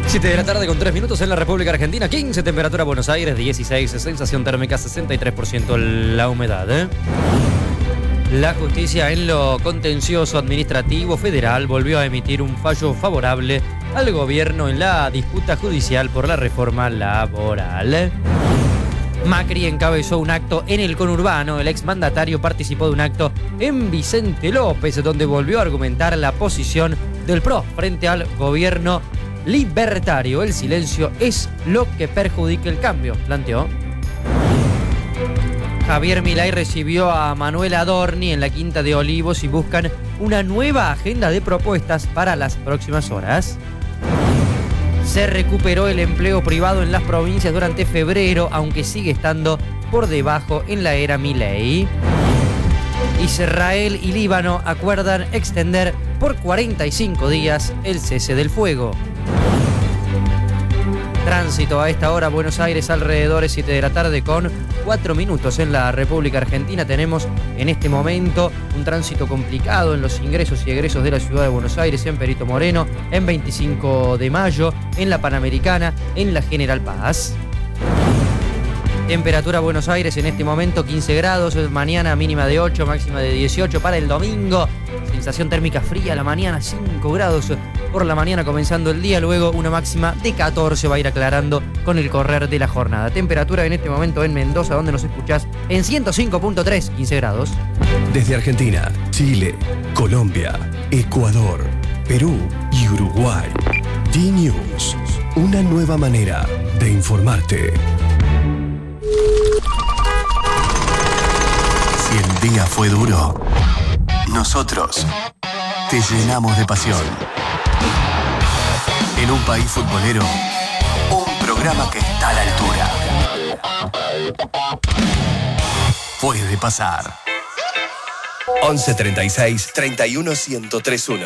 7 de la tarde con 3 minutos en la República Argentina, 15 temperatura Buenos Aires, 16 sensación térmica 63% la humedad. La justicia en lo contencioso administrativo federal volvió a emitir un fallo favorable al gobierno en la disputa judicial por la reforma laboral. Macri encabezó un acto en el conurbano. El exmandatario participó de un acto en Vicente López, donde volvió a argumentar la posición del PRO frente al gobierno libertario. El silencio es lo que perjudica el cambio, planteó. Javier Milei recibió a Manuel Adorni en la Quinta de Olivos y buscan una nueva agenda de propuestas para las próximas horas. Se recuperó el empleo privado en las provincias durante febrero, aunque sigue estando por debajo en la era Milei. Israel y Líbano acuerdan extender por 45 días el cese del fuego. Tránsito a esta hora, Buenos Aires, alrededores 7 de la tarde con 4 minutos en la República Argentina. Tenemos en este momento un tránsito complicado en los ingresos y egresos de la ciudad de Buenos Aires, en Perito Moreno, en 25 de Mayo, en la Panamericana, en la General Paz. Temperatura Buenos Aires en este momento 15 grados, mañana mínima de 8, máxima de 18 para el domingo. Sensación térmica fría a la mañana, 5 grados por la mañana comenzando el día, luego una máxima de 14 va a ir aclarando con el correr de la jornada. Temperatura en este momento en Mendoza, donde nos escuchás, en 105.3, 15 grados. Desde Argentina, Chile, Colombia, Ecuador, Perú y Uruguay. D-News, una nueva manera de informarte. Si el día fue duro, nosotros te llenamos de pasión. En un país futbolero, un programa que está a la altura. Puede pasar. 11 36 31 1031.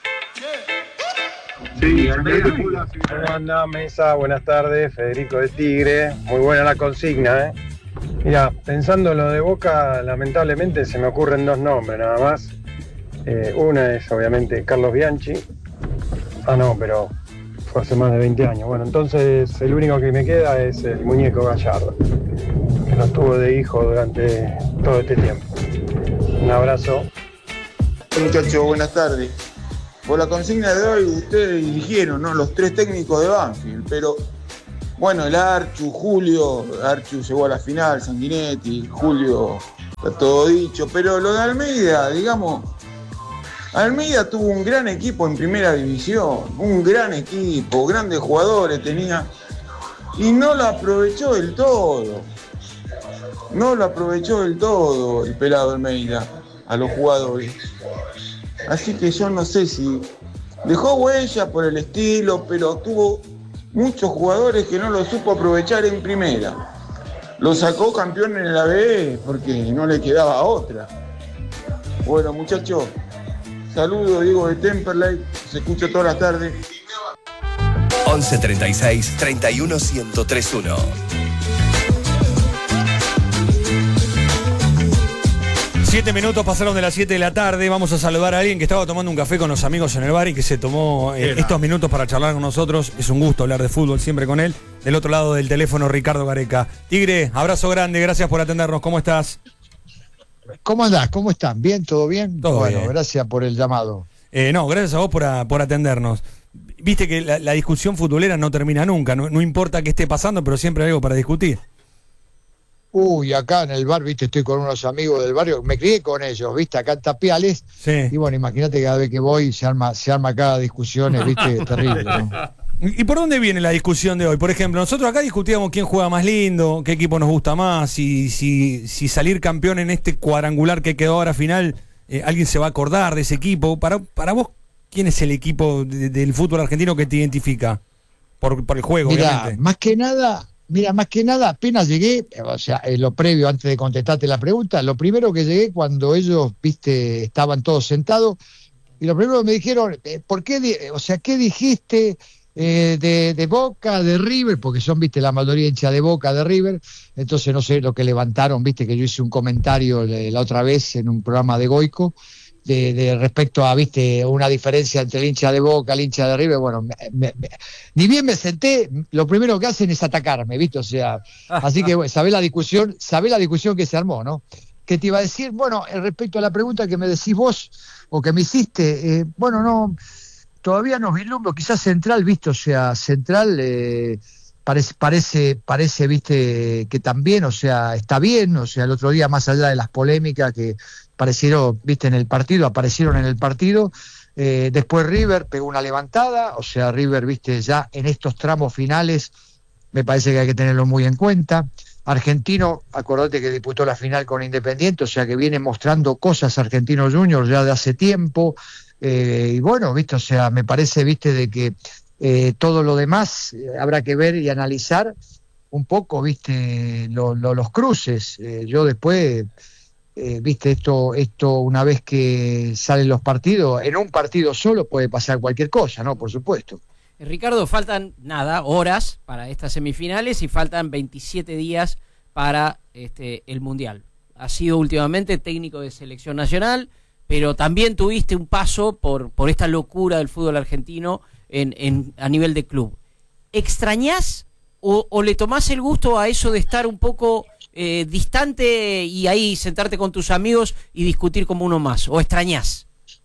Sí, ¿cómo anda, Mesa? Buenas tardes, Federico de Tigre. Muy buena la consigna, ¿eh? Mira, pensando en lo de Boca, lamentablemente se me ocurren dos nombres nada más. Una es obviamente Carlos Bianchi. No, pero fue hace más de 20 años. Bueno, entonces el único que me queda es el muñeco Gallardo, que nos tuvo de hijo durante todo este tiempo. Un abrazo. Muchachos, buenas tardes. Por la consigna de hoy, ustedes dirigieron, ¿no?, los tres técnicos de Banfield, pero bueno, el Archu llegó a la final, Sanguinetti, Julio, está todo dicho, pero lo de Almeida, digamos, Almeida tuvo un gran equipo en primera división, un gran equipo, grandes jugadores tenía, y no lo aprovechó del todo. No lo aprovechó del todo el pelado Almeida a los jugadores. Así que yo no sé si dejó huella por el estilo, pero tuvo muchos jugadores que no lo supo aprovechar en primera. Lo sacó campeón en la B porque no le quedaba otra. Bueno, muchachos, saludos, Diego de Temperley, se escucha todas las tardes. 11 36 31 1031. Siete minutos pasaron de las 7 de la tarde. Vamos a saludar a alguien que estaba tomando un café con los amigos en el bar y que se tomó estos minutos para charlar con nosotros. Es un gusto hablar de fútbol siempre con él. Del otro lado del teléfono, Ricardo Gareca. Tigre, abrazo grande, gracias por atendernos. ¿Cómo estás? ¿Cómo andás? ¿Cómo están? ¿Bien? ¿Todo bien? Todo bueno, bien. Gracias por el llamado. No, gracias a vos por atendernos. Viste que la discusión futbolera no termina nunca. No importa qué esté pasando, pero siempre hay algo para discutir. Uy, acá en el bar, viste, estoy con unos amigos del barrio, me crié con ellos, viste, acá en Tapiales, Sí. Y bueno, imagínate cada vez que voy se arma cada discusiones, viste, terrible, ¿no? ¿Y por dónde viene la discusión de hoy? Por ejemplo, nosotros acá discutíamos quién juega más lindo, qué equipo nos gusta más, si salir campeón en este cuadrangular que quedó ahora final, alguien se va a acordar de ese equipo. Para vos, ¿quién es el equipo del fútbol argentino que te identifica? Por el juego, Mirá, obviamente. más que nada, apenas llegué, o sea, lo previo, antes de contestarte la pregunta, lo primero que llegué cuando ellos, viste, estaban todos sentados, y lo primero que me dijeron, ¿por qué, qué dijiste de Boca, de River? Porque son, viste, la mayoría hincha de Boca, de River, entonces no sé lo que levantaron, viste, que yo hice un comentario la otra vez en un programa de Goico, de respecto a, viste, una diferencia entre el hincha de Boca, el hincha de River. Bueno, ni bien me senté, lo primero que hacen es atacarme, viste, o sea, así que bueno, sabés la discusión que se armó, ¿no? Que te iba a decir, bueno, respecto a la pregunta que me decís vos, o que me hiciste, bueno, no, todavía no vislumbro, quizás Central, viste, o sea, Central parece, viste, que también, o sea, está bien, o sea, el otro día, más allá de las polémicas que aparecieron en el partido, después River pegó una levantada, o sea, River, viste, ya en estos tramos finales, me parece que hay que tenerlo muy en cuenta. Argentino, acordate que disputó la final con Independiente, o sea que viene mostrando cosas Argentino Juniors ya de hace tiempo, y bueno, viste, o sea, me parece, viste, de que todo lo demás habrá que ver y analizar un poco, viste, los cruces. Yo después, viste, esto una vez que salen los partidos, en un partido solo puede pasar cualquier cosa, ¿no? Por supuesto. Ricardo, faltan horas para estas semifinales y faltan 27 días para el Mundial. Has sido últimamente técnico de selección nacional, pero también tuviste un paso por esta locura del fútbol argentino a nivel de club. ¿Extrañás o le tomás el gusto a eso de estar un poco distante y ahí sentarte con tus amigos y discutir como uno más? ¿O extrañás?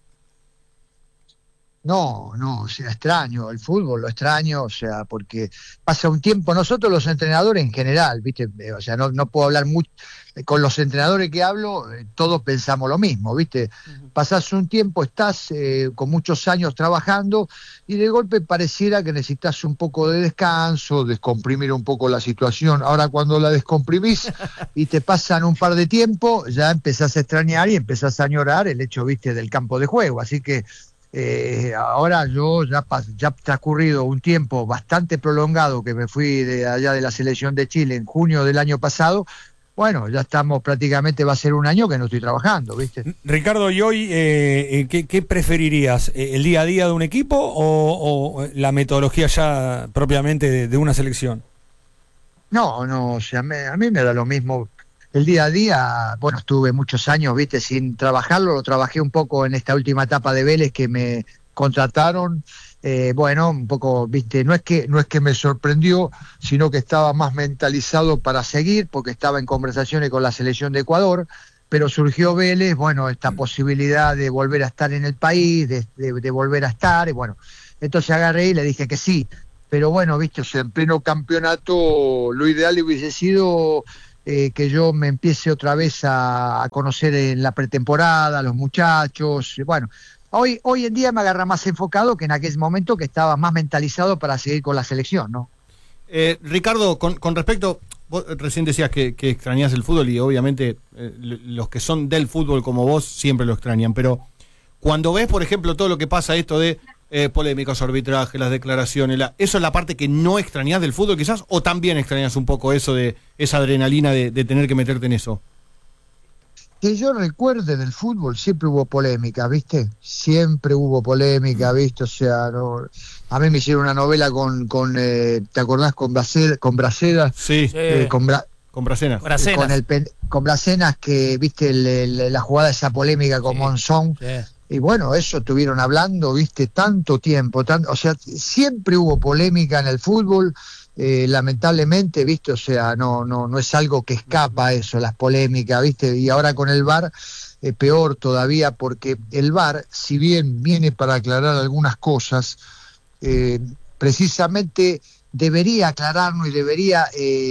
No, o sea, extraño, el fútbol lo extraño, o sea, porque pasa un tiempo, nosotros los entrenadores en general, viste, o sea, no puedo hablar mucho, con los entrenadores que hablo, todos pensamos lo mismo, viste, pasás un tiempo, estás con muchos años trabajando y de golpe pareciera que necesitas un poco de descanso, descomprimir un poco la situación. Ahora cuando la descomprimís y te pasan un par de tiempo, ya empezás a extrañar y empezás a añorar el hecho, viste, del campo de juego, así que ahora yo ya transcurrido un tiempo bastante prolongado que me fui de allá de la selección de Chile en junio del año pasado. Bueno, ya estamos prácticamente, va a ser un año que no estoy trabajando, ¿viste? Ricardo, ¿y hoy qué preferirías? ¿El día a día de un equipo o la metodología ya propiamente de una selección? No, o sea, a mí me da lo mismo. El día a día, bueno, estuve muchos años, viste, sin trabajarlo, lo trabajé un poco en esta última etapa de Vélez que me contrataron. Bueno, un poco, viste, no es que me sorprendió, sino que estaba más mentalizado para seguir, porque estaba en conversaciones con la selección de Ecuador, pero surgió Vélez, bueno, esta posibilidad de volver a estar en el país, de volver a estar, y bueno, entonces agarré y le dije que sí, pero bueno, viste, o sea, en pleno campeonato, lo ideal hubiese sido que yo me empiece otra vez a conocer en la pretemporada, a los muchachos, bueno. Hoy en día me agarra más enfocado que en aquel momento que estaba más mentalizado para seguir con la selección, ¿no? Ricardo, con respecto, vos recién decías que extrañás el fútbol y obviamente los que son del fútbol como vos siempre lo extrañan, pero cuando ves, por ejemplo, todo lo que pasa esto de polémicas, arbitraje, las declaraciones, ¿eso es la parte que no extrañás del fútbol quizás? ¿O también extrañás un poco eso de esa adrenalina de tener que meterte en eso? Que yo recuerde del fútbol siempre hubo polémica, ¿viste? Siempre hubo polémica, ¿viste? O sea, no, a mí me hicieron una novela con ¿te acordás? Con Bracedas. Sí, con Bracenas. Con Bracenas, que, ¿viste? La jugada esa polémica con Monzón. Sí. Y bueno, eso estuvieron hablando, ¿viste? Tanto tiempo, o sea, siempre hubo polémica en el fútbol. Lamentablemente, viste, o sea, no es algo que escapa eso, las polémicas, viste, y ahora con el VAR peor todavía, porque el VAR, si bien viene para aclarar algunas cosas, precisamente debería aclararnos y debería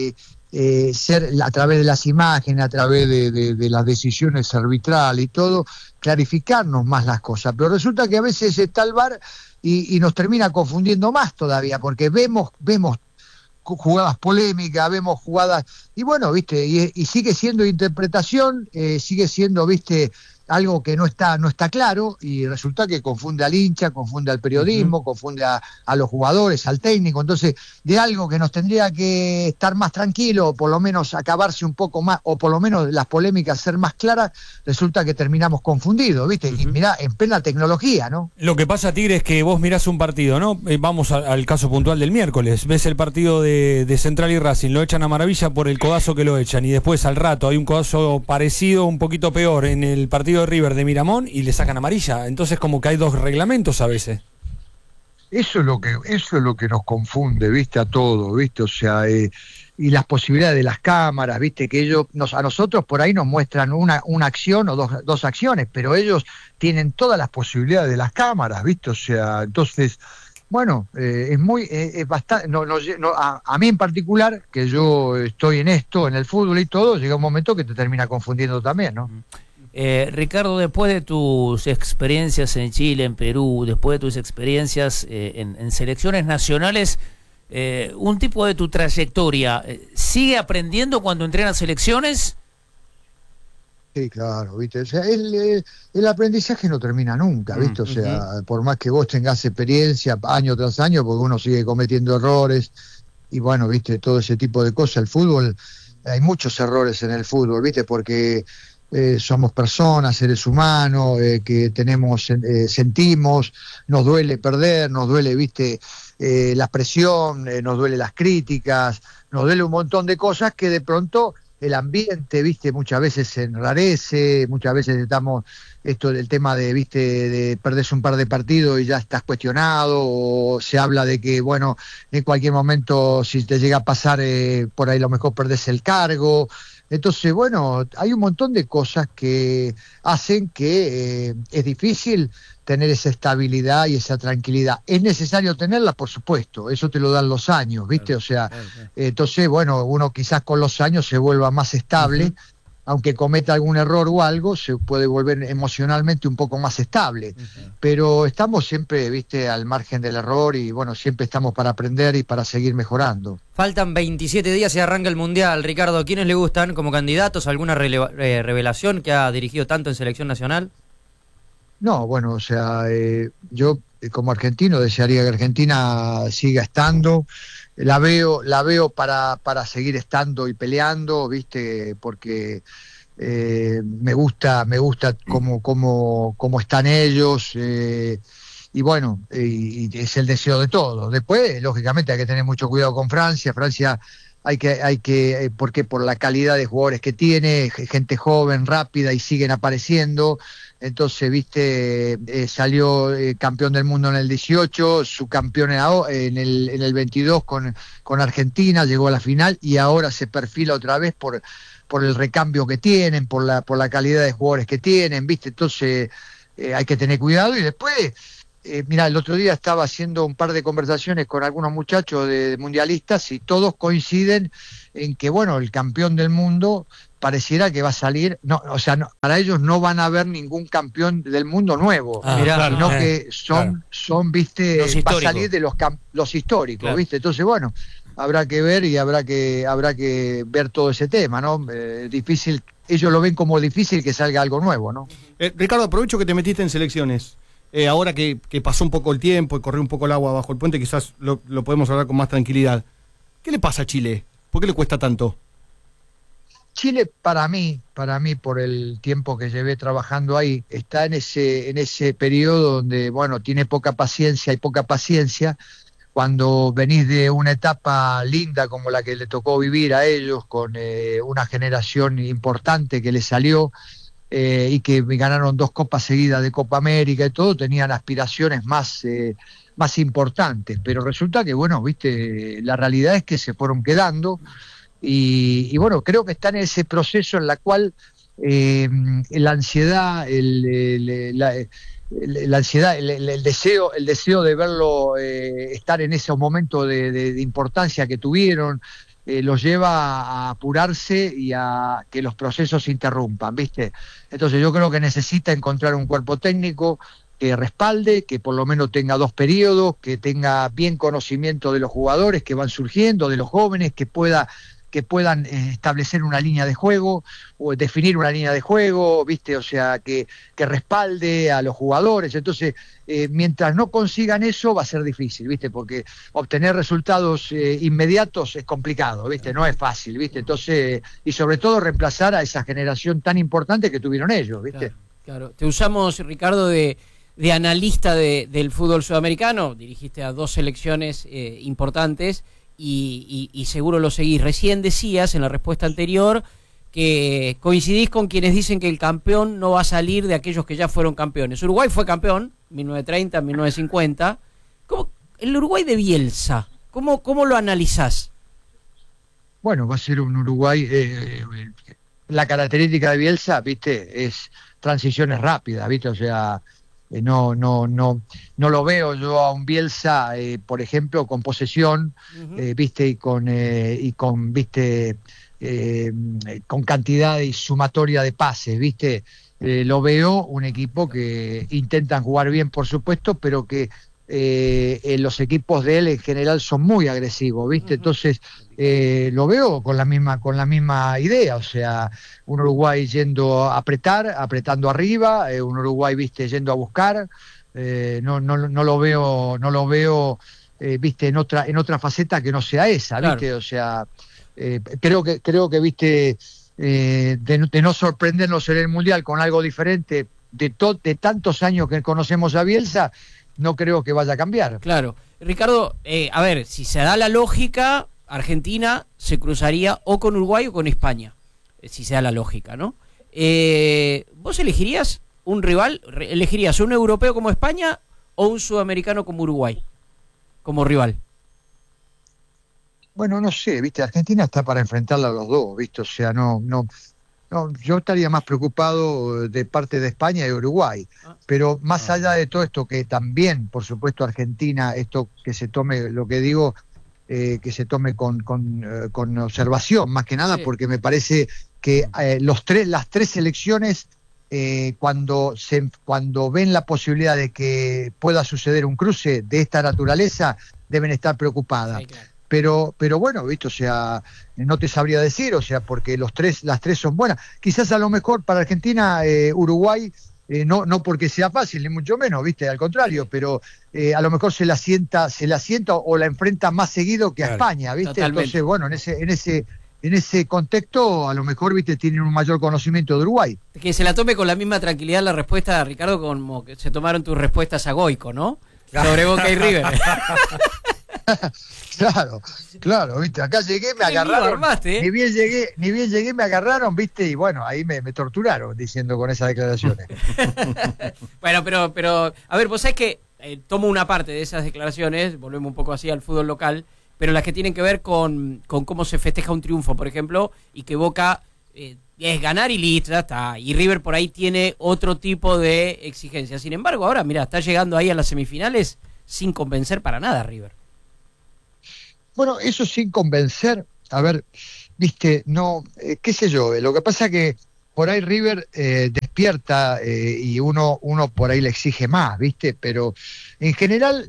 ser a través de las imágenes, a través de las decisiones arbitrales y todo, clarificarnos más las cosas, pero resulta que a veces está el VAR y nos termina confundiendo más todavía, porque vemos jugadas polémicas, vemos jugadas, y bueno, viste, y sigue siendo interpretación, sigue siendo, viste, algo que no está claro, y resulta que confunde al hincha, confunde al periodismo, confunde a los jugadores, al técnico. Entonces, de algo que nos tendría que estar más tranquilo, o por lo menos acabarse un poco más, o por lo menos las polémicas ser más claras, resulta que terminamos confundidos, ¿viste? Y mirá, en plena tecnología, ¿no? Lo que pasa, Tigre, es que vos mirás un partido, ¿no? Vamos al caso puntual del miércoles. Ves el partido de Central y Racing, lo echan a maravilla por el codazo que lo echan, y después al rato hay un codazo parecido, un poquito peor, en el partido partido de River de Miramón y le sacan amarilla. Entonces como que hay dos reglamentos a veces. Eso es lo que nos confunde, ¿viste? A todo, ¿viste? O sea, y las posibilidades de las cámaras, ¿viste? Que ellos, a nosotros por ahí nos muestran una acción o dos acciones, pero ellos tienen todas las posibilidades de las cámaras, ¿viste? O sea, entonces, bueno, es bastante, a mí en particular, que yo estoy en esto, en el fútbol y todo, llega un momento que te termina confundiendo también, ¿no? Ricardo, después de tus experiencias en Chile, en Perú, después de tus experiencias en selecciones nacionales, un tipo de tu trayectoria, ¿sigue aprendiendo cuando entrena selecciones? Sí, claro, ¿viste? O sea, el aprendizaje no termina nunca, ¿viste? O sea, por más que vos tengas experiencia año tras año, porque uno sigue cometiendo errores, y bueno, ¿viste? Todo ese tipo de cosas. El fútbol, hay muchos errores en el fútbol, ¿viste? Porque somos personas, seres humanos, que sentimos, nos duele perder, nos duele, ¿viste? La presión, nos duele las críticas, nos duele un montón de cosas que de pronto el ambiente, ¿viste? Muchas veces se enrarece, muchas veces estamos, esto del tema de, ¿viste? De perderse un par de partidos y ya estás cuestionado, o se habla de que, bueno, en cualquier momento si te llega a pasar, por ahí lo mejor perdés el cargo. Entonces, bueno, hay un montón de cosas que hacen que es difícil tener esa estabilidad y esa tranquilidad. Es necesario tenerla, por supuesto, eso te lo dan los años, ¿viste? Claro, o sea, claro. Entonces, bueno, uno quizás con los años se vuelva más estable, aunque cometa algún error o algo, se puede volver emocionalmente un poco más estable. Pero estamos siempre, ¿viste? Al margen del error y, bueno, siempre estamos para aprender y para seguir mejorando. Faltan 27 días y arranca el Mundial. Ricardo, ¿quiénes le gustan como candidatos? ¿Alguna revelación que ha dirigido tanto en selección nacional? No, bueno, o sea, yo como argentino desearía que Argentina siga estando. La veo para seguir estando y peleando, ¿viste? Porque me gusta cómo están ellos, y bueno, y es el deseo de todos. Después, lógicamente, hay que tener mucho cuidado con Francia. Francia hay que porque por la calidad de jugadores que tiene, gente joven, rápida, y siguen apareciendo. Entonces, viste, salió campeón del mundo en el 18, subcampeón en el 22 con Argentina, llegó a la final y ahora se perfila otra vez por el recambio que tienen, por la calidad de jugadores que tienen, viste. Entonces hay que tener cuidado. Y después, mirá, el otro día estaba haciendo un par de conversaciones con algunos muchachos de mundialistas y todos coinciden en que, bueno, el campeón del mundo pareciera que va a salir, no, o sea, no, para ellos no van a haber ningún campeón del mundo nuevo, sino que son, viste, va a salir de los históricos, claro. Viste, entonces, bueno, habrá que ver y habrá que ver todo ese tema, ¿no? Difícil, ellos lo ven como difícil que salga algo nuevo, ¿no? Ricardo, aprovecho que te metiste en selecciones. Ahora que pasó un poco el tiempo y corrió un poco el agua bajo el puente, quizás lo podemos hablar con más tranquilidad. ¿Qué le pasa a Chile? ¿Por qué le cuesta tanto? Chile, para mí, por el tiempo que llevé trabajando ahí, está en ese periodo donde, bueno, tiene poca paciencia, cuando venís de una etapa linda como la que le tocó vivir a ellos, con una generación importante que les salió, y que ganaron 2 copas seguidas de Copa América y todo, tenían aspiraciones más importantes, pero resulta que, bueno, viste, la realidad es que se fueron quedando. Y bueno, creo que están en ese proceso en la cual la ansiedad, el deseo de verlo estar en ese momento de importancia que tuvieron, los lleva a apurarse y a que los procesos se interrumpan, ¿viste? Entonces yo creo que necesita encontrar un cuerpo técnico que respalde, que por lo menos tenga 2 periodos, que tenga bien conocimiento de los jugadores que van surgiendo, de los jóvenes, que puedan establecer una línea de juego o definir una línea de juego, ¿viste? O sea, que respalde a los jugadores. Entonces, mientras no consigan eso, va a ser difícil, ¿viste? Porque obtener resultados inmediatos es complicado, ¿viste? No es fácil, ¿viste? Entonces, y sobre todo reemplazar a esa generación tan importante que tuvieron ellos, ¿viste? Claro. Te usamos, Ricardo, de analista del fútbol sudamericano. Dirigiste a 2 selecciones importantes. Y seguro lo seguís. Recién decías en la respuesta anterior que coincidís con quienes dicen que el campeón no va a salir de aquellos que ya fueron campeones. Uruguay fue campeón, 1930, 1950. El Uruguay de Bielsa, ¿cómo lo analizás? Bueno, va a ser un Uruguay, la característica de Bielsa, viste, es transiciones rápidas, viste, o sea, no lo veo yo a un Bielsa, por ejemplo, con posesión, viste, y con viste, con cantidad y sumatoria de pases, viste. Lo veo un equipo que intentan jugar bien, por supuesto, pero que los equipos de él en general son muy agresivos, ¿viste? Entonces lo veo con la misma idea, o sea, un Uruguay yendo a apretando arriba, un Uruguay, ¿viste?, yendo a buscar, no lo veo, ¿viste?, en otra faceta que no sea esa, ¿viste? Claro. O sea, creo que ¿viste?, de no sorprendernos en el Mundial con algo diferente de tantos años que conocemos a Bielsa, no creo que vaya a cambiar. Claro. Ricardo, a ver, si se da la lógica, Argentina se cruzaría o con Uruguay o con España, si se da la lógica, ¿no? ¿Vos elegirías un rival? ¿Elegirías un europeo como España o un sudamericano como Uruguay como rival? Bueno, no sé, viste, Argentina está para enfrentarla a los dos, viste, o sea, no, yo estaría más preocupado de parte de España y Uruguay, pero más allá de todo esto, que también, por supuesto, Argentina, esto que se tome, lo que digo, que se tome con observación, más que nada, sí, porque me parece que las tres selecciones, cuando ven la posibilidad de que pueda suceder un cruce de esta naturaleza, deben estar preocupadas. Sí, claro. Pero bueno, ¿viste? O sea, no te sabría decir, o sea, porque las tres son buenas. Quizás a lo mejor para Argentina, Uruguay, no porque sea fácil, ni mucho menos, ¿viste? Al contrario, pero a lo mejor se la sienta o la enfrenta más seguido que a España, ¿viste? Totalmente. Entonces, bueno, en ese contexto, a lo mejor, ¿viste?, tienen un mayor conocimiento de Uruguay. Que se la tome con la misma tranquilidad la respuesta, Ricardo, como que se tomaron tus respuestas a Goico, ¿no? Sobre Boca y River. Claro, viste, acá llegué, me agarraron, ni bien llegué, me agarraron, viste, y bueno, ahí me torturaron diciendo con esas declaraciones. Bueno, pero, a ver, vos sabés que tomo una parte de esas declaraciones, volvemos un poco así al fútbol local, pero las que tienen que ver con cómo se festeja un triunfo, por ejemplo, y que Boca es ganar y listo, ya está, y River por ahí tiene otro tipo de exigencia. Sin embargo, ahora, mira, está llegando ahí a las semifinales sin convencer para nada River. Bueno, eso sin convencer, a ver, viste, no, qué sé yo, lo que pasa que por ahí River despierta y uno por ahí le exige más, viste, pero en general,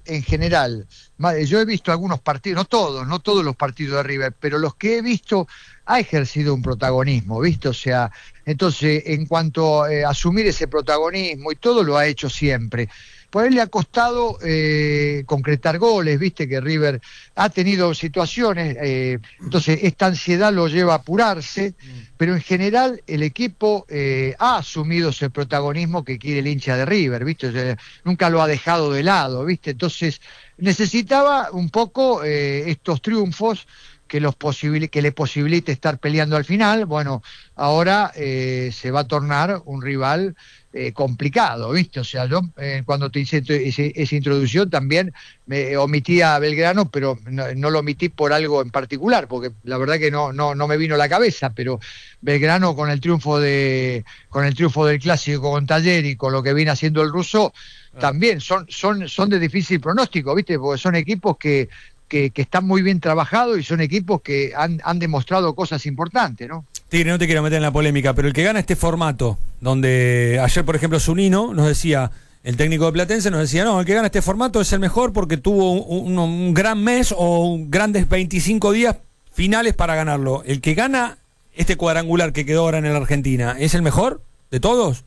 yo he visto algunos partidos, no todos los partidos de River, pero los que he visto ha ejercido un protagonismo, viste, o sea, entonces en cuanto a asumir ese protagonismo y todo lo ha hecho siempre. Por ahí le ha costado concretar goles, viste que River ha tenido situaciones, entonces esta ansiedad lo lleva a apurarse, pero en general el equipo ha asumido ese protagonismo que quiere el hincha de River, viste, o sea, nunca lo ha dejado de lado, viste, entonces necesitaba un poco estos triunfos que le posibilite estar peleando al final. Bueno, ahora se va a tornar un rival complicado, ¿viste? O sea, yo cuando te hice esa introducción también me omití a Belgrano, pero no lo omití por algo en particular, porque la verdad que no me vino a la cabeza, pero Belgrano con el triunfo del Clásico con Talleres y con lo que viene haciendo el ruso, también son de difícil pronóstico, ¿viste? Porque son equipos que están muy bien trabajados y son equipos que han demostrado cosas importantes, ¿no? Tigre, no te quiero meter en la polémica, pero el que gana este formato, donde ayer, por ejemplo, Zunino nos decía, el técnico de Platense nos decía, no, el que gana este formato es el mejor porque tuvo un gran mes o grandes 25 días finales para ganarlo. ¿El que gana este cuadrangular que quedó ahora en la Argentina es el mejor de todos?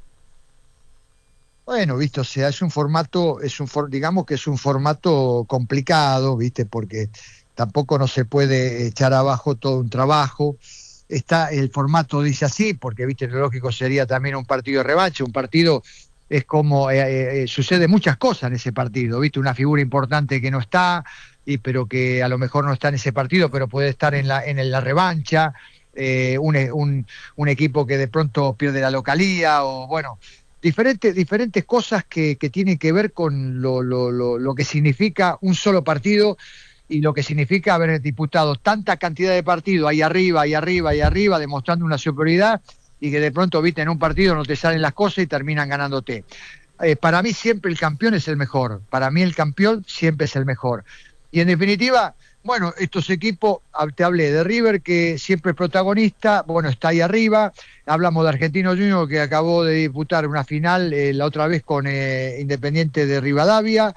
Bueno, viste, o sea, digamos que es un formato complicado, viste, porque tampoco no se puede echar abajo todo un trabajo. El formato dice así, porque viste, lo lógico sería también un partido de revancha, un partido es como, sucede muchas cosas en ese partido, viste, una figura importante que no está, pero que a lo mejor no está en ese partido, pero puede estar en la revancha. un equipo que de pronto pierde la localía, o bueno, diferentes cosas que tienen que ver con lo que significa un solo partido y lo que significa haber disputado tanta cantidad de partidos ahí arriba, demostrando una superioridad, y que de pronto, viste, en un partido no te salen las cosas y terminan ganándote. Para mí siempre el campeón es el mejor, para mí el campeón siempre es el mejor. Y en definitiva, bueno, estos equipos, te hablé de River, que siempre es protagonista, bueno, está ahí arriba. Hablamos de Argentino Junior, que acabó de disputar una final la otra vez con Independiente de Rivadavia,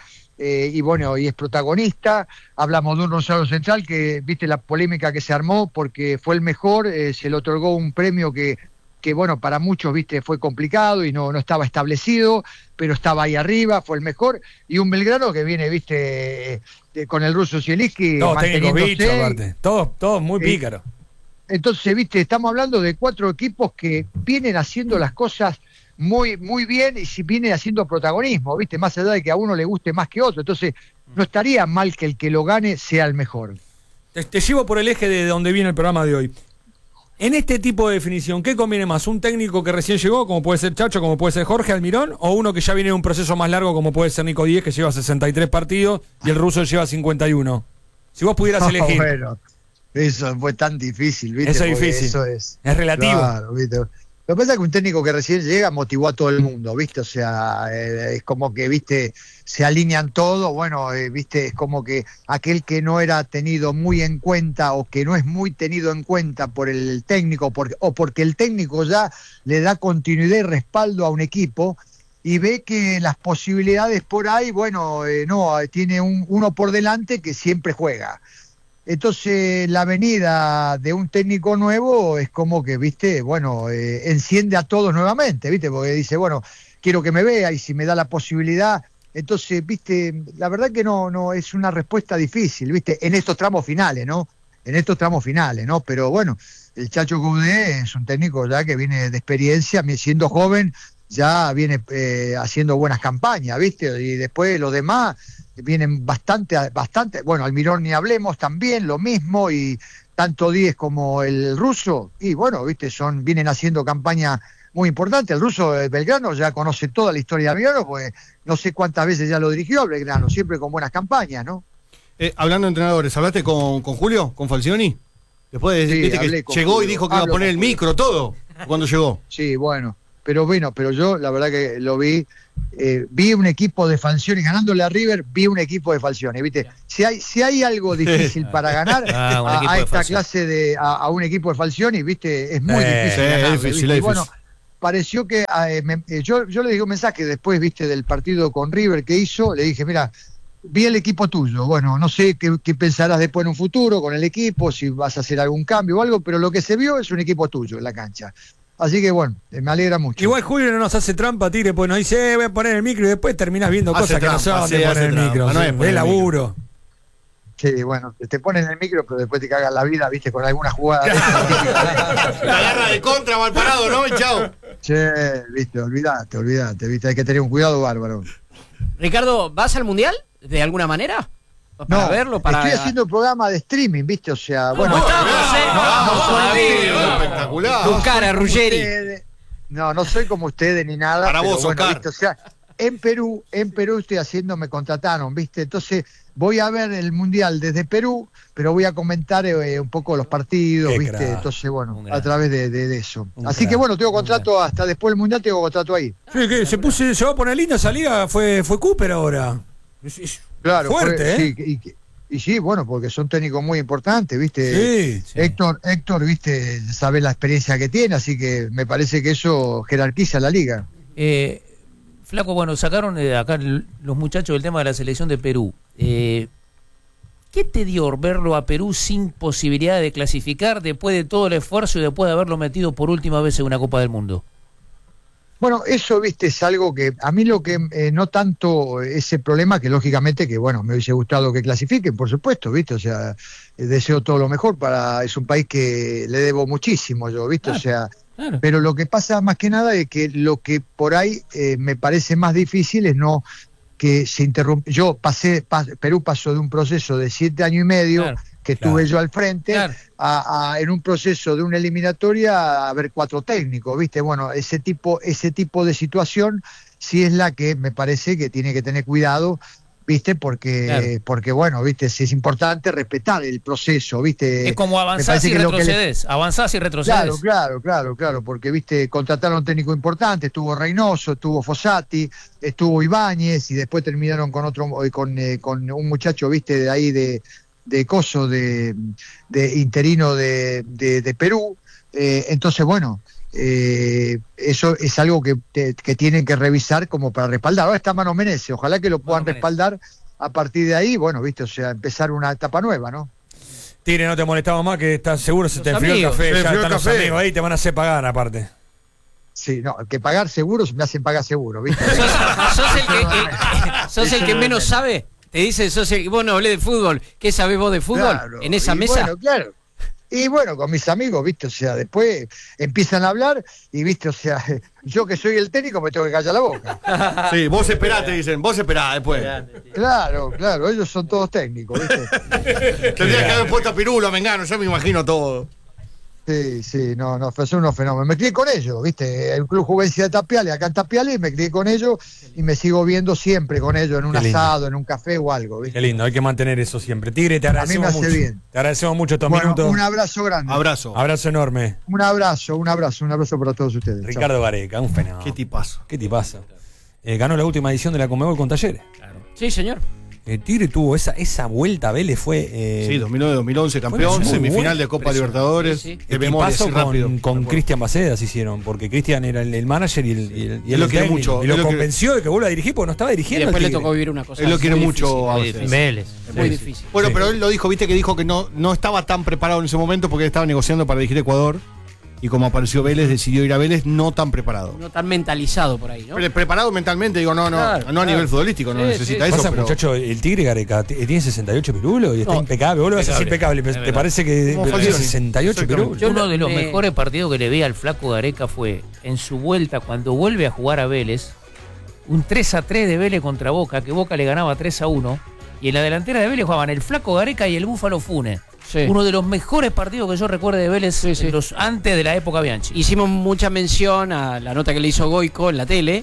y bueno, y es protagonista. Hablamos de un Rosario Central, que viste la polémica que se armó, porque fue el mejor, se le otorgó un premio que bueno, para muchos, viste, fue complicado y no estaba establecido, pero estaba ahí arriba, fue el mejor. Y un Belgrano que viene, viste, con el ruso Zielinski, todos técnicos bichos, manteniéndose. aparte. Todos muy pícaros. Entonces, viste, estamos hablando de 4 equipos que vienen haciendo las cosas muy, muy bien, y si vienen haciendo protagonismo, viste, más allá de que a uno le guste más que otro. Entonces, no estaría mal que el que lo gane sea el mejor. Te llevo por el eje de donde viene el programa de hoy. En este tipo de definición, ¿qué conviene más? ¿Un técnico que recién llegó, como puede ser Chacho, como puede ser Jorge Almirón, o uno que ya viene de un proceso más largo, como puede ser Nico Díez, que lleva 63 partidos y el ruso lleva 51? Si vos pudieras elegir. Bueno, eso fue tan difícil, ¿viste? Eso es Porque difícil. Eso es relativo. Claro, ¿viste? Lo que pasa es que un técnico que recién llega motivó a todo el mundo, ¿viste? O sea, es como que, ¿viste? Se alinean todos, bueno, ¿viste? Es como que aquel que no era tenido muy en cuenta, o que no es muy tenido en cuenta por el técnico, o porque el técnico ya le da continuidad y respaldo a un equipo, y ve que las posibilidades por ahí, bueno, no, tiene uno por delante que siempre juega. Entonces la venida de un técnico nuevo es como que, viste, bueno, enciende a todos nuevamente, viste, porque dice, bueno, quiero que me vea, y si me da la posibilidad. Entonces, viste, la verdad que no es una respuesta difícil, viste, en estos tramos finales, ¿no? Pero bueno, el Chacho Coudet es un técnico ya que viene de experiencia, siendo joven, ya viene haciendo buenas campañas, viste, y después los demás vienen bastante, bueno, Almirón ni hablemos, también lo mismo, y tanto Díez como el ruso, y bueno, viste, vienen haciendo campaña muy importante. El ruso de Belgrano ya conoce toda la historia de Belgrano, pues no sé cuántas veces ya lo dirigió Belgrano, siempre con buenas campañas, ¿no? Hablando de entrenadores, ¿hablaste con Julio, con Falcioni? Después Sí, viste que llegó Julio. y dijo que iba a poner el micro, todo, cuando llegó. Sí, bueno, pero yo la verdad que lo vi un equipo de Falcioni ganándole a River, vi un equipo de Falcioni, ¿viste? Si hay algo difícil para ganar a esta clase a un equipo de Falcioni, ¿viste? Es muy difícil ganarle, es difícil, ¿viste? Y bueno, pareció que yo le di un mensaje después, ¿viste? Del partido con River que hizo, le dije, mira, vi el equipo tuyo, bueno, no sé qué pensarás después en un futuro con el equipo, si vas a hacer algún cambio o algo, pero lo que se vio es un equipo tuyo en la cancha. Así que bueno, me alegra mucho. Igual Julio no nos hace trampa, Tigre, pues nos dice, voy a poner el micro, y después terminás viendo cosas que no sabes de poner el micro. No es poner el laburo. Sí, bueno, te ponen el micro, pero después te cagas la vida, viste, con alguna jugada. La agarra de contra, mal parado, ¿no? Y chao. Che, viste, olvídate, viste, hay que tener un cuidado bárbaro. Ricardo, ¿vas al Mundial de alguna manera? ¿Para verlo? Estoy haciendo un programa de streaming, viste, o sea, bueno. Espectacular. Tu cara, Ruggeri. No soy como ustedes ni nada. Para pero vos, bueno, Oscar. viste, o sea, en Perú me contrataron, viste, entonces voy a ver el Mundial desde Perú, pero voy a comentar un poco los partidos, viste, crack. Entonces bueno, a través de eso. Así que bueno, tengo contrato hasta después del Mundial, tengo contrato ahí. Sí, que se va a poner linda esa liga, fue Cooper ahora. Claro, fuerte, sí, y sí, bueno, porque son técnicos muy importantes, ¿viste? Sí. Héctor, ¿viste? Sabe la experiencia que tiene, así que me parece que eso jerarquiza la liga. Flaco, bueno, sacaron acá los muchachos del tema de la selección de Perú. ¿Qué te dio verlo a Perú sin posibilidad de clasificar después de todo el esfuerzo y después de haberlo metido por última vez en una Copa del Mundo? Bueno, eso, viste, es algo que a mí lo que no tanto ese problema, que lógicamente que, bueno, me hubiese gustado que clasifiquen, por supuesto, viste, o sea, deseo todo lo mejor es un país que le debo muchísimo yo, viste, Claro, o sea, claro. pero lo que pasa más que nada es que lo que por ahí me parece más difícil es que se interrumpe. Perú pasó de un proceso de 7 años y medio, Claro. que estuve yo al frente, en un proceso de una eliminatoria a haber 4 técnicos, ¿viste? Bueno, ese tipo de situación sí es la que me parece que tiene que tener cuidado, ¿viste? Porque bueno, ¿viste? Si es importante respetar el proceso, ¿viste? Es como avanzás y retrocedes, avanzás y retrocedes. Claro, porque, ¿viste? Contrataron un técnico importante, estuvo Reynoso, estuvo Fossati, estuvo Ibáñez, y después terminaron con un muchacho, ¿viste? De ahí de coso, de interino de Perú. Entonces, bueno, eso es algo que tienen que revisar como para respaldar. Ahora está Mano Menezes, ojalá que lo puedan respaldar a partir de ahí, bueno, viste, o sea, empezar una etapa nueva, ¿no? Tigre, no te molestamos más, que estás seguro se te enfrió el café, ya están los amigos ahí, te van a hacer pagar aparte. Sí, no, que pagar seguros me hacen pagar seguro, ¿viste? ¿Sos el que menos sabe? Te dice, vos no hablé de fútbol, ¿qué sabés vos de fútbol? Claro, en esa mesa. Bueno, claro. Y bueno, con mis amigos, ¿viste? O sea, después empiezan a hablar y, ¿viste? O sea, yo que soy el técnico me tengo que callar la boca. Sí, vos esperá, te dicen, vos esperá después. Claro, ellos son todos técnicos, ¿viste? Tendría que haber puesto a Pirulo, a Mengano, yo me imagino todo. Sí, no, son unos fenómenos. Me crié con ellos, ¿viste? El Club Juvencia de Tapiales, acá en Tapiales, me crié con ellos y me sigo viendo siempre con ellos en un asado, en un café o algo, ¿viste? Qué lindo, hay que mantener eso siempre. Tigre, te agradecemos mucho. Bien. Te agradecemos mucho estos minutos. Un abrazo grande. Abrazo enorme. Un abrazo para todos ustedes. Ricardo Chao. Gareca, un fenómeno. Qué tipazo. Ganó la última edición de la Conmebol con Talleres. Claro. Sí, señor. Tigre tuvo esa vuelta a Vélez, fue... sí, 2009-2011 campeón, semifinal de Copa Libertadores. Sí. De paso con Cristian Bacedas hicieron, porque Cristian era el manager y él lo quiere mucho. Y lo convenció de que vuelva a dirigir porque no estaba dirigiendo. Y después le tocó vivir una cosa. Él lo quiere mucho a Vélez. Es muy difícil. Bueno, pero él lo dijo, viste que dijo que no estaba tan preparado en ese momento porque él estaba negociando para dirigir Ecuador. Y como apareció Vélez, decidió ir a Vélez no tan preparado. No tan mentalizado por ahí, ¿no? Preparado mentalmente, digo, no a nivel futbolístico, no necesita eso. Pasa, pero... muchacho, el Tigre Gareca tiene 68 pirulos y está impecable. Vos lo vas a decir impecable. ¿Te parece que tiene 68 pirulos? Uno de los mejores partidos que le vi al flaco Gareca fue en su vuelta, cuando vuelve a jugar a Vélez, un 3-3 de Vélez contra Boca, que Boca le ganaba 3-1, y en la delantera de Vélez jugaban el flaco Gareca y el Búfalo Funes. Sí. Uno de los mejores partidos que yo recuerde de Vélez antes de la época Bianchi. Hicimos mucha mención a la nota que le hizo Goico en la tele,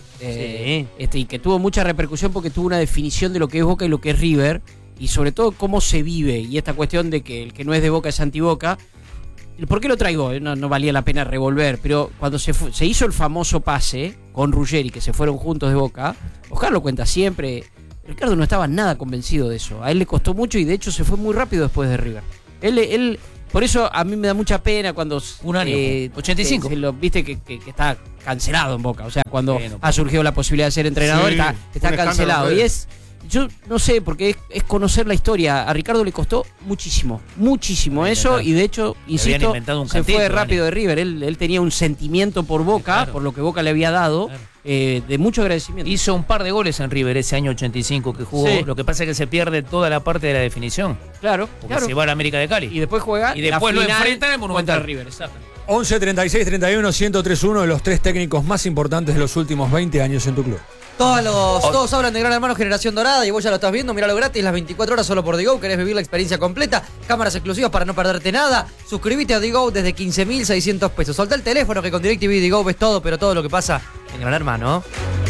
y que tuvo mucha repercusión porque tuvo una definición de lo que es Boca y lo que es River, y sobre todo cómo se vive, y esta cuestión de que el que no es de Boca es anti-Boca. ¿Por qué lo traigo? No valía la pena revolver, pero cuando se hizo el famoso pase con Ruggeri, que se fueron juntos de Boca, Oscar lo cuenta siempre, Ricardo no estaba nada convencido de eso, a él le costó mucho y de hecho se fue muy rápido después de River. Él por eso a mí me da mucha pena cuando... Un año, 85. Viste que está cancelado en Boca. O sea, cuando ha surgido la posibilidad de ser entrenador, está cancelado. Y yo no sé, porque es conocer la historia. A Ricardo le costó muchísimo eso. Y de hecho, insisto, se fue rápido de River. Él tenía un sentimiento por Boca, por lo que Boca le había dado. De mucho agradecimiento. Hizo un par de goles en River ese año 85 que jugó. Lo que pasa es que se pierde toda la parte de la definición. Claro. Porque se va a la América de Cali. Y después juega. Y después lo enfrentan en el Monumental. River, exacto. 11, 36, 31, 103, uno de los 3 técnicos más importantes de los últimos 20 años en tu club. Todos hablan de Gran Hermano Generación Dorada y vos ya lo estás viendo, miralo gratis, las 24 horas solo por Digo. ¿Querés vivir la experiencia completa? Cámaras exclusivas para no perderte nada. Suscríbete a Digo desde 15.600 pesos. Soltá el teléfono que con DirecTV Digo ves todo, pero todo lo que pasa en Gran Hermano.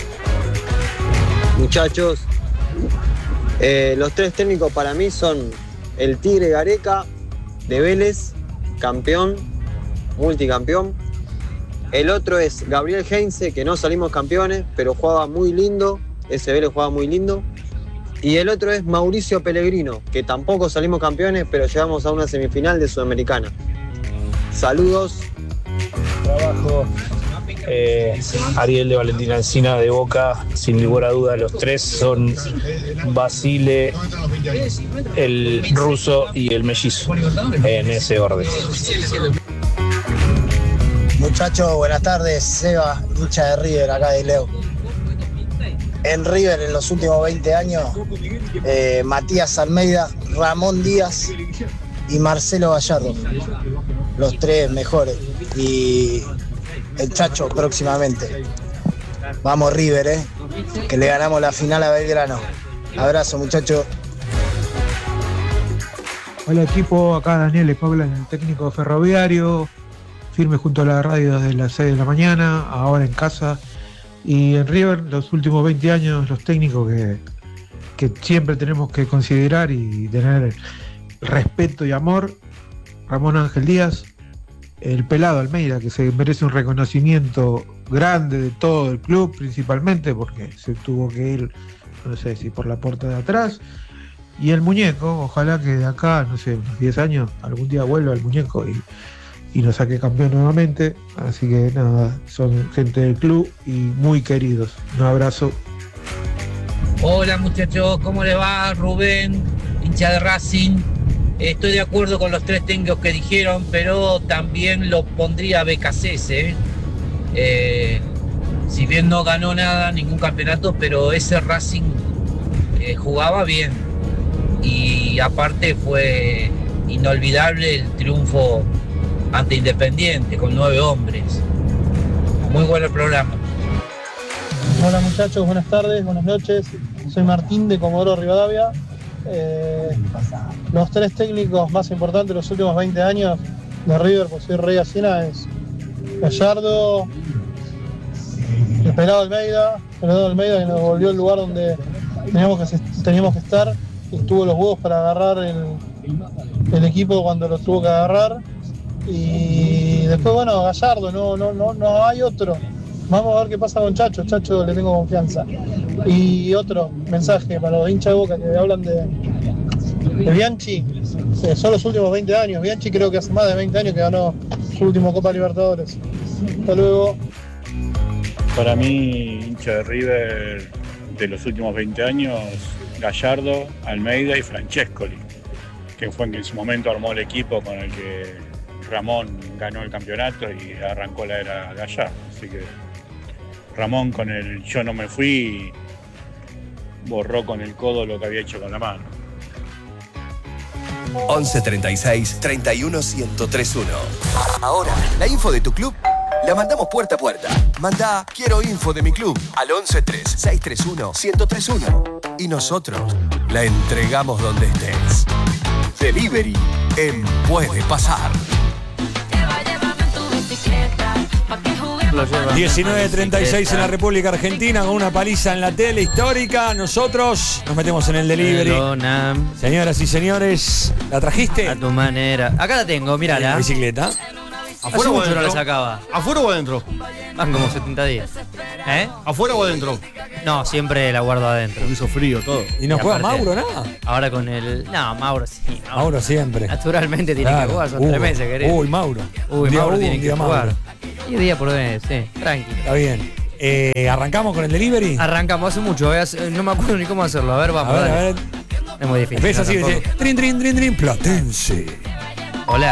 Muchachos, los 3 técnicos para mí son el Tigre Gareca de Vélez, campeón, multicampeón. El otro es Gabriel Heinze, que no salimos campeones, pero jugaba muy lindo. Ese Vélez jugaba muy lindo. Y el otro es Mauricio Pellegrino, que tampoco salimos campeones, pero llegamos a una semifinal de Sudamericana. Saludos. Trabajo. Ariel de Valentina Encina de Boca, sin lugar a duda los 3 son Basile, el ruso y el mellizo, en ese orden. Muchachos, buenas tardes. Seba, hincha de River, acá de Leo. En River, en los últimos 20 años, Matías Almeida, Ramón Díaz y Marcelo Gallardo. Los 3 mejores. Y el Chacho próximamente. Vamos River, que le ganamos la final a Belgrano. Abrazo, muchachos. Hola equipo, acá Daniel Espablan, el técnico ferroviario, firme junto a la radio desde las 6 de la mañana, ahora en casa. Y en River, los últimos 20 años, los técnicos que siempre tenemos que considerar y tener respeto y amor: Ramón Ángel Díaz, el Pelado Almeida, que se merece un reconocimiento grande de todo el club, principalmente porque se tuvo que ir, no sé si por la puerta de atrás. Y el Muñeco, ojalá que de acá, no sé, unos 10 años, algún día vuelva el Muñeco y nos saque campeón nuevamente. Así que nada, son gente del club y muy queridos. Un abrazo. Hola muchachos, ¿cómo le va? Rubén, hincha de Racing. Estoy de acuerdo con los 3 técnicos que dijeron, pero también lo pondría a Becasese. Si bien no ganó nada, ningún campeonato, pero ese Racing jugaba bien. Y aparte fue inolvidable el triunfo ante Independiente con 9 hombres. Muy bueno el programa. Hola muchachos, buenas tardes, buenas noches. Soy Martín de Comodoro Rivadavia. Los 3 técnicos más importantes de los últimos 20 años de River, pues soy Rey Asina, es Gallardo, el Pelado Almeida que nos volvió al lugar donde teníamos que estar y tuvo los huevos para agarrar el equipo cuando lo tuvo que agarrar. Y después, bueno, Gallardo, no hay otro. Vamos a ver qué pasa con Chacho. Chacho le tengo confianza. Y otro mensaje para los hinchas de Boca que hablan de Bianchi. Son los últimos 20 años. Bianchi creo que hace más de 20 años que ganó su último Copa Libertadores. Hasta luego. Para mí, hincha de River de los últimos 20 años, Gallardo, Almeida y Francescoli, que fue quien en su momento armó el equipo con el que Ramón ganó el campeonato y arrancó la era Gallardo. Así que Ramón, con el yo no me fui, borró con el codo lo que había hecho con la mano. 11 36 31 1031. Ahora, la info de tu club la mandamos puerta a puerta. Manda "quiero info de mi club" al 11 631 1031 y nosotros la entregamos donde estés. Delivery en Puede Pasar. 19:36 en la República Argentina, con una paliza en la tele histórica. Nosotros nos metemos en el delivery. Perdona. Señoras y señores, ¿la trajiste? A tu manera. Acá la tengo, mírala. ¿La bicicleta? ¿Afuera o no adentro? la sacaba. ¿Afuera o adentro? Van como 70 días. ¿Afuera o adentro? No, siempre la guardo adentro. Hizo frío todo. ¿Y no juega aparte, Mauro nada? Ahora con el... No, Mauro sí. Mauro siempre. Naturalmente tiene que jugar, son 3 meses, querido. Uy, Mauro. Uy, Mauro tiene que jugar. Mauro. Y día por vez, sí, tranquilo. Está bien. ¿Arrancamos con el delivery? Arrancamos hace mucho, no me acuerdo ni cómo hacerlo. A ver, vamos. A ver. Es muy difícil. Empieza así, dice, trin, Platense. Hola.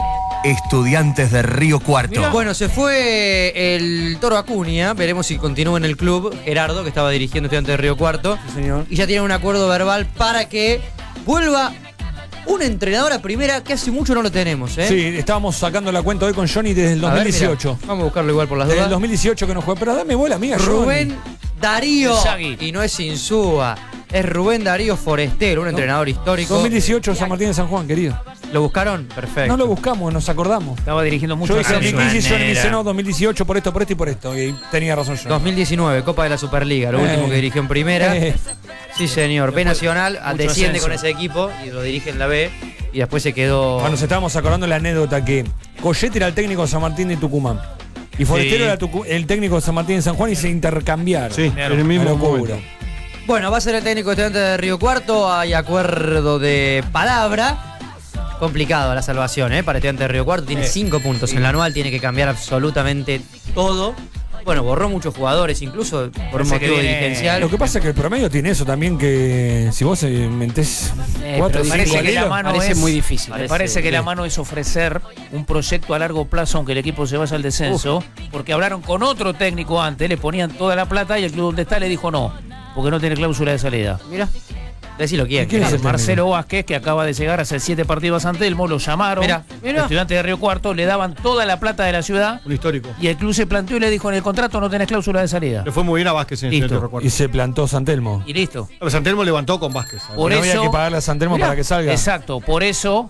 Estudiantes de Río Cuarto. Mirá. Bueno, se fue el Toro Acuña, veremos si continúa en el club. Gerardo, que estaba dirigiendo Estudiantes de Río Cuarto. Sí, señor. Y ya tiene un acuerdo verbal para que vuelva un entrenador a primera, que hace mucho no lo tenemos, ¿eh? Sí, estábamos sacando la cuenta hoy con Johnny desde el 2018. Ver, vamos a buscarlo igual por las desde dudas. el 2018 que no juega, pero dame bola, amiga. Rubén Johnny. Darío. Y no es Insúa. Es Rubén Darío Forestero, un entrenador histórico. 2018 San Martín de San Juan, querido. ¿Lo buscaron? Perfecto. No lo buscamos, nos acordamos. Estaba dirigiendo mucho. Yo dije 2015, Johnny me dice no, 2018 por esto y por esto. Y tenía razón yo. 2019, Copa de la Superliga, lo último que dirigió en primera. Sí, señor. B Nacional desciende con ese equipo y lo dirige en la B. Y después se quedó... Bueno, nos estábamos acordando la anécdota que Coyete era el técnico de San Martín de Tucumán. Y Forestero era el técnico de San Martín de San Juan y se intercambiaron. Sí, en el mismo momento. Bueno, va a ser el técnico de Estudiantes de Río Cuarto. Hay acuerdo de palabra. Complicado la salvación, para Estudiantes de Río Cuarto. Tiene 5 puntos en la anual, tiene que cambiar absolutamente todo. Bueno, borró muchos jugadores, incluso por un motivo dirigencial. Lo que pasa es que el promedio tiene eso también, que si vos metés 4 o 5 parece que la mano parece muy difícil. Me parece que la mano es ofrecer un proyecto a largo plazo, aunque el equipo se vaya al descenso, porque hablaron con otro técnico antes, le ponían toda la plata y el club donde está le dijo no, porque no tiene cláusula de salida. Mira. Decilo quién. ¿Quién es el Marcelo Vázquez, que acaba de llegar hace 7 partidos a San Telmo, lo llamaron. Mirá. Estudiantes de Río Cuarto, le daban toda la plata de la ciudad. Un histórico. Y el club se planteó y le dijo: en el contrato no tenés cláusula de salida. Le fue muy bien a Vázquez en Listo. el recuerdo. Y se plantó San Telmo. Y listo. San Telmo levantó con Vázquez. Por no eso había que pagarle a San Telmo Mirá, para que salga. Exacto, por eso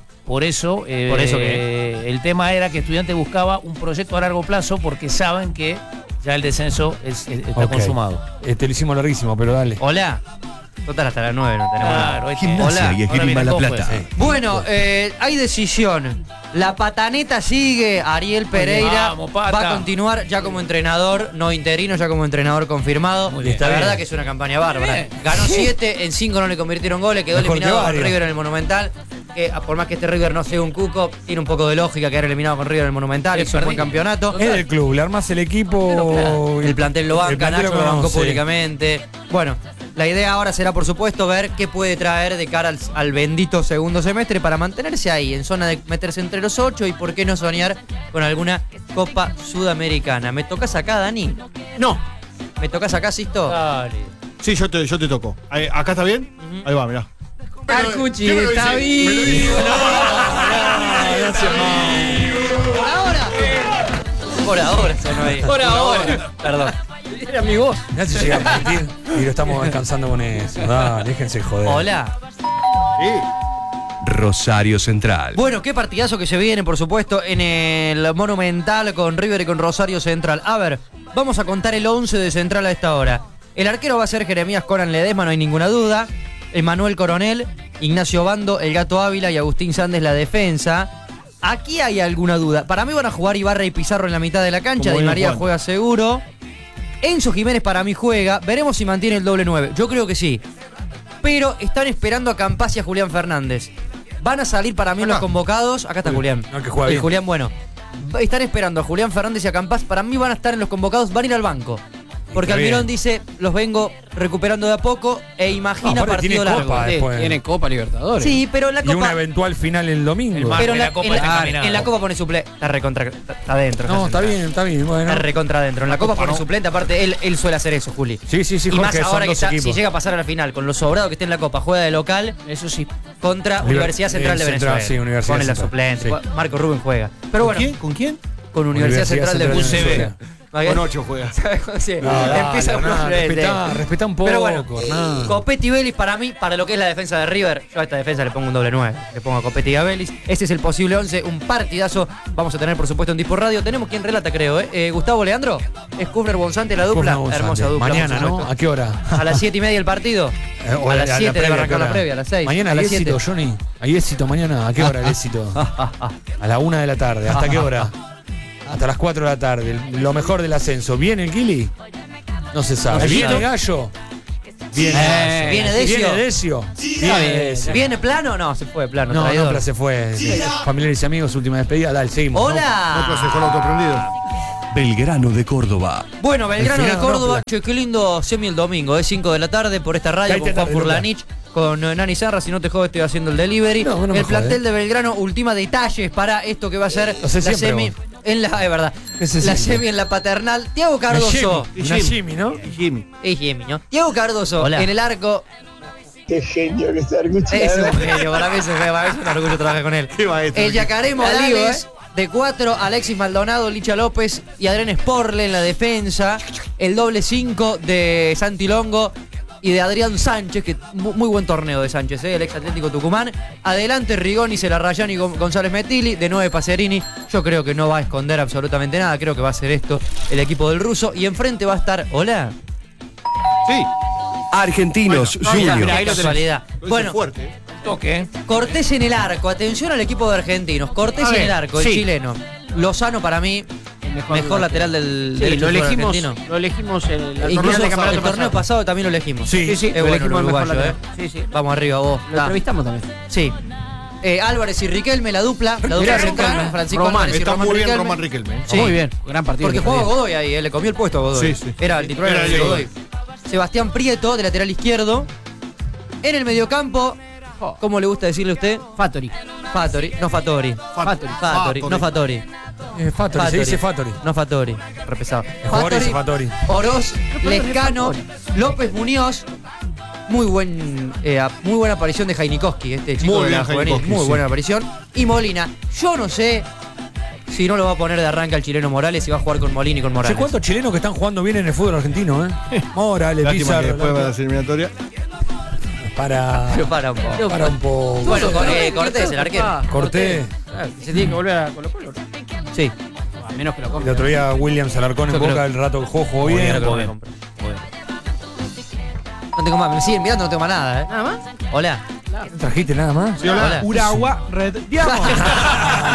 el tema era que Estudiantes buscaba un proyecto a largo plazo porque saben que ya el descenso está Ok. consumado. Te lo hicimos larguísimo, pero dale. Hola. Total, hasta las 9 no tenemos nada. Claro, Gimnasia y Esgrima La Plata. Bueno, hay decisión. La pataneta sigue. Ariel Pereira Vamos, Pata. va a continuar ya como entrenador, no interino, ya como entrenador confirmado. Muy bien. La Está verdad bien. que es una campaña bárbara. Bien. Ganó 7, en 5 no le convirtieron goles, quedó Mejor eliminado que con varios. River en el Monumental. Que por más que este River no sea un cuco, tiene un poco de lógica quedar eliminado con River en el Monumental. Es un buen campeonato. Es del club, le armás el equipo. El plantel lo banca, El plantel Nacho lo lo bancó conoce. públicamente. Bueno, la idea ahora será, por supuesto, ver qué puede traer de cara al bendito segundo semestre para mantenerse ahí, en zona de meterse entre los 8 y por qué no soñar con alguna Copa Sudamericana. ¿Me tocas acá, Dani? No. ¿Me tocas acá, Sisto? Dale. Sí, yo te toco. ¿Acá está bien? Ahí va, mirá. Arcuchi, está vivo. Por ahora. Por ahora, sonó ahí. Por ahora. Perdón. Era mi voz. Ya se llega a mentir y lo estamos descansando con eso. Dale, déjense joder. Hola. Rosario Central. Bueno, qué partidazo que se viene, por supuesto, en el Monumental con River y con Rosario Central. A ver, vamos a contar el 11 de Central a esta hora. El arquero va a ser Jeremías Coran Ledesma, no hay ninguna duda. Emanuel Coronel, Ignacio Bando, El Gato Ávila y Agustín Sández la defensa. Aquí hay alguna duda. Para mí van a jugar Ibarra y Pizarro en la mitad de la cancha. Como Di viene María jugando. juega seguro. Enzo Jiménez para mí juega. Veremos si mantiene el doble 9. Yo creo que sí. Pero están esperando a Campás y a Julián Fernández. Van a salir para mí los convocados. Acá está Julián. No, que juega Y bien. Julián, bueno. Están esperando a Julián Fernández y a Campás. Para mí van a estar en los convocados. Van a ir al banco. Porque Está bien. Almirón dice, los vengo recuperando de a poco e imagina Aparte partido tiene largo. Copa después. Tiene Copa Libertadores. Sí, pero en la Y una Copa... eventual final el domingo. Pero en la, Copa en la- está caminando. en la Copa pone suplente. Está recontra... Está adentro. No, está bien, bueno. Está recontra adentro. En la Copa pone suplente, aparte él suele hacer eso, Juli. Sí, Y Jorge, más son ahora que dos está, equipos. si llega a pasar a la final con lo sobrado que esté en la Copa, juega de local, Eso sí. contra Universidad Central de Central, Venezuela. sí, Universidad Pone la Central, suplente. sí. Marco Rubén juega. Pero bueno, ¿Con quién? con Universidad Central de Venezuela. Con 8 juega. Sí, No, dale, empieza con Hernán, suplente. respetá un poco, Pero bueno, Hernán. Copetti y Vélez para mí, para lo que es la defensa de River, yo a esta defensa le pongo un doble 9. Le pongo a Copetti y a Vélez. Ese es el posible 11, un partidazo. Vamos a tener, por supuesto, en Dispo Radio. Tenemos quien relata, creo, Gustavo Leandro. Es Kufner Bonzante la dupla. Kufner Bonzante. Hermosa dupla. Mañana, por ¿no? supuesto. ¿A qué hora? A las 7:30 el partido. O A las 7 debe previa, arrancar ¿a qué la hora? previa, a las 6. Mañana a hay las 7. éxito, Johnny. Hay éxito mañana. ¿A qué hora el éxito? A la 1 de la tarde. ¿Hasta qué hora? Hasta las 4 de la tarde. Lo mejor del ascenso. ¿Viene el Kili? No se sabe. No se ¿Viene sabe. Gallo? Viene. ¿Viene Decio? ¿Viene Decio? Viene Decio. ¿Viene plano? No, se fue plano. No, traidor. pero se fue. Familiares y amigos, última despedida. Dale, seguimos. ¡Hola! Otro se fue el autoprendido. Belgrano de Córdoba. Bueno, Belgrano El de final, Córdoba. no, Che, qué lindo semi el domingo, 5 de la tarde por esta radio 20 con Juan tarde, Furlanich, con Nani Zarra. Si no te jodes, estoy haciendo el delivery. No, no me el plantel jode. de Belgrano ultima detalles para esto que va a ser Lo sé la siempre, semi. vos. En la, es verdad. Ese La siempre. semi en la paternal. Tiago Cardoso. Una Jimmy, ¿no? Jimmy. Es Jimmy, ¿no? Tiago Cardoso Hola. en el arco. Qué genio que se escucha. Es un genio, para mí es un orgullo trabajar con él. Qué maestro. El Yacaré Morales, de 4, Alexis Maldonado, Licha López y Adrián Sporle en la defensa. El doble 5 de Santi Longo y de Adrián Sánchez, que muy buen torneo de Sánchez, el ex Atlético Tucumán. Adelante Rigoni, Celarrayán y González Metili, de 9 Pacerini. Yo creo que no va a esconder absolutamente nada, creo que va a ser esto el equipo del ruso. Y enfrente va a estar, hola. Sí. Argentinos Mira, Juniors. qué casualidad. Bueno, Fuerte. Toque. Cortés en el arco, atención al equipo de argentinos. Cortés A en ver, el arco, el sí. chileno. Lozano para mí, mejor lateral del Sí, derecho lo del elegimos, argentino. lo elegimos en el Incluso torneo de el campeonato torneo pasado también lo elegimos. Sí, Sí, Es lo bueno elegimos el mejor uruguayo, lateral. Sí, sí. Vamos arriba vos. Lo entrevistamos también. Sí. Álvarez y Riquelme, la dupla Mirá, central, Riquelme. Francisco Román, Álvarez y está Román muy bien Riquelme. Román Riquelme. Sí. Muy bien, gran partido. Porque que jugaba perdió. Godoy ahí, le comió el puesto a Godoy. Sí, sí. Era el titular Era de el Godoy. Sebastián Prieto, de lateral izquierdo. En el mediocampo, ¿cómo le gusta decirle a usted? Fattori. Fattori, no Fattori. Fattori, no Fattori. Fattori, se dice Fattori. No Fattori, repesado. El jugador dice Fattori. Oroz, Lescano, López Muñoz muy buena aparición de Jainikowski, este chico Muy de la bien, juvenil. Jainikowski, Muy sí. buena aparición. Y Molina, yo no sé si no lo va a poner de arranque al chileno Morales y va a jugar con Molina y con Morales. ¿Sé cuántos chilenos que están jugando bien en el fútbol argentino? Morales, Lástima Pizarro. que después va a la eliminatoria. Pero para un poco. Para un poco. Bueno, Cortés, el arquero. Cortés. Se tiene que volver a Colo Colo. Sí. A menos que lo El compre. otro día Williams Alarcón en Yo creo Boca, que- el rato que jugó bien. Muy bien. No tengo más, me siguen mirando, no tengo más nada, Nada más. Hola. ¿No trajiste nada más? Sí, hola. Hola. Uragua Red Diamond.